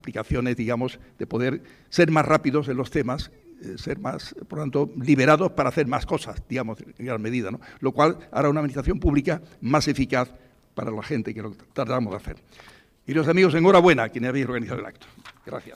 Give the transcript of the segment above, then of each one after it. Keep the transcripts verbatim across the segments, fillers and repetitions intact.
aplicaciones, digamos, de poder ser más rápidos en los temas, eh, ser más, por lo tanto, liberados para hacer más cosas, digamos, en gran medida, ¿no? Lo cual hará una administración pública más eficaz para la gente, que lo tratamos de hacer. Y los amigos, enhorabuena a quienes habéis organizado el acto. Gracias.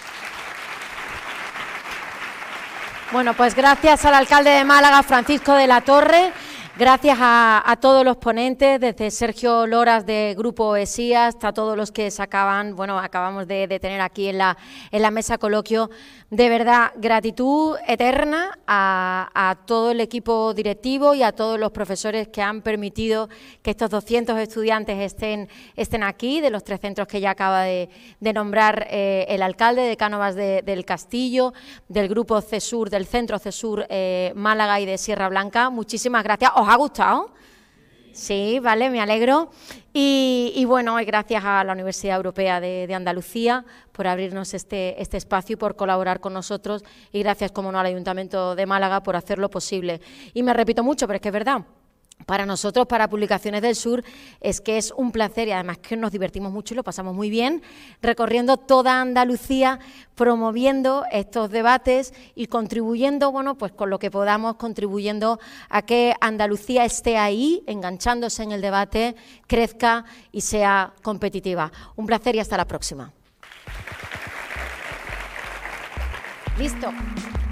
Bueno, pues gracias al alcalde de Málaga, Francisco de la Torre. Gracias a, a todos los ponentes, desde Sergio Loras de Grupo ESIA hasta todos los que se acaban, bueno, acabamos de, de tener aquí en la, en la mesa coloquio. De verdad, gratitud eterna a, a todo el equipo directivo y a todos los profesores que han permitido que estos doscientos estudiantes estén, estén aquí, de los tres centros que ya acaba de, de nombrar eh, el alcalde de Cánovas de, del Castillo, del Grupo CESUR, del Centro CESUR eh, Málaga y de Sierra Blanca. Muchísimas gracias. ¿Os ha gustado? Sí, vale, me alegro. Y, y bueno, y gracias a la Universidad Europea de, de Andalucía por abrirnos este, este espacio y por colaborar con nosotros, y gracias, como no, al Ayuntamiento de Málaga por hacerlo posible. Y me repito mucho, pero es que es verdad. Para nosotros, para Publicaciones del Sur, es que es un placer y además que nos divertimos mucho y lo pasamos muy bien recorriendo toda Andalucía, promoviendo estos debates y contribuyendo, bueno, pues con lo que podamos, contribuyendo a que Andalucía esté ahí, enganchándose en el debate, crezca y sea competitiva. Un placer y hasta la próxima. Listo.